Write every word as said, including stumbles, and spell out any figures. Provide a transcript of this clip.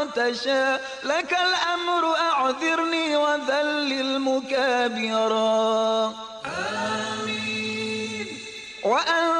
تشاء، لك الأمر أعذرني وذلل مكابرا. آمين. وأن